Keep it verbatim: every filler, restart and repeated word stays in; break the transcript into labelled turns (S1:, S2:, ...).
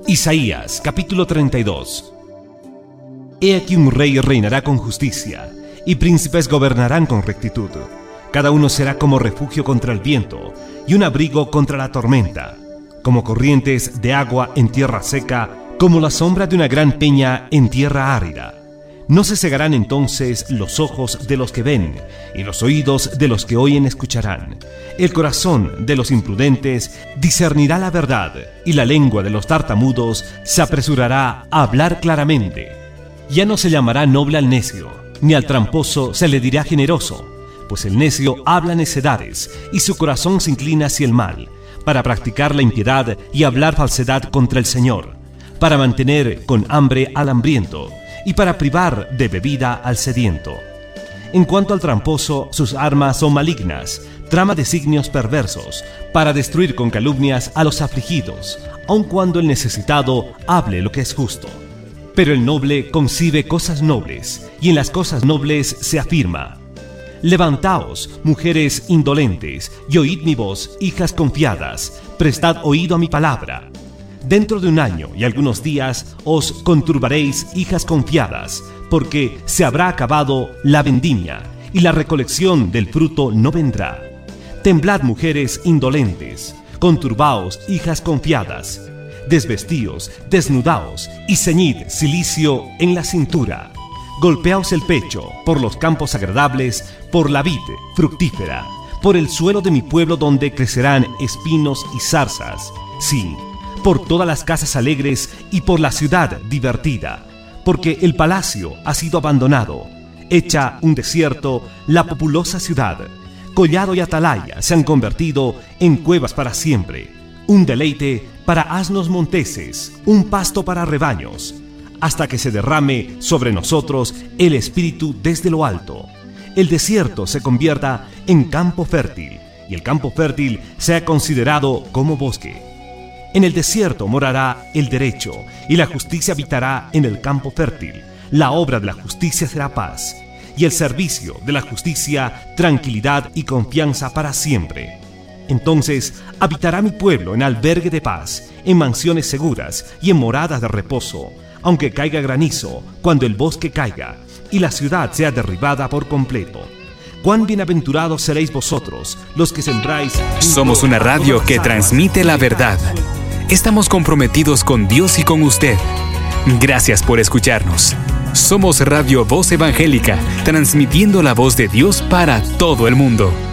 S1: Isaías capítulo treinta y dos. He aquí un rey reinará con justicia, y príncipes gobernarán con rectitud. Cada uno será como refugio contra el viento, y un abrigo contra la tormenta, como corrientes de agua en tierra seca, como la sombra de una gran peña en tierra árida. No se cegarán entonces los ojos de los que ven, y los oídos de los que oyen escucharán. El corazón de los imprudentes discernirá la verdad, y la lengua de los tartamudos se apresurará a hablar claramente. Ya no se llamará noble al necio, ni al tramposo se le dirá generoso, pues el necio habla necedades, y su corazón se inclina hacia el mal, para practicar la impiedad y hablar falsedad contra el Señor, para mantener con hambre al hambriento, y para privar de bebida al sediento. En cuanto al tramposo, sus armas son malignas, trama designios perversos, para destruir con calumnias a los afligidos, aun cuando el necesitado hable lo que es justo. Pero el noble concibe cosas nobles, y en las cosas nobles se afirma. Levantaos, mujeres indolentes, y oíd mi voz, hijas confiadas, prestad oído a mi palabra. Dentro de un año y algunos días os conturbaréis, hijas confiadas, porque se habrá acabado la vendimia, y la recolección del fruto no vendrá. Temblad, mujeres indolentes, conturbaos, hijas confiadas, desvestíos, desnudaos, y ceñid cilicio en la cintura. Golpeaos el pecho por los campos agradables, por la vid fructífera, por el suelo de mi pueblo donde crecerán espinos y zarzas. Sí, por todas las casas alegres y por la ciudad divertida, porque el palacio ha sido abandonado, hecha un desierto la populosa ciudad. Collado y atalaya se han convertido en cuevas para siempre, un deleite para asnos monteses, un pasto para rebaños, hasta que se derrame sobre nosotros el espíritu desde lo alto. El desierto se convierta en campo fértil, y el campo fértil sea considerado como bosque. En el desierto morará el derecho, y la justicia habitará en el campo fértil. La obra de la justicia será paz, y el servicio de la justicia tranquilidad y confianza para siempre. Entonces habitará mi pueblo en albergue de paz, en mansiones seguras y en moradas de reposo, aunque caiga granizo, cuando el bosque caiga, y la ciudad sea derribada por completo. Cuán bienaventurados seréis vosotros, los que sembráis...
S2: Somos una radio que transmite la verdad. Estamos comprometidos con Dios y con usted. Gracias por escucharnos. Somos Radio Voz Evangélica, transmitiendo la voz de Dios para todo el mundo.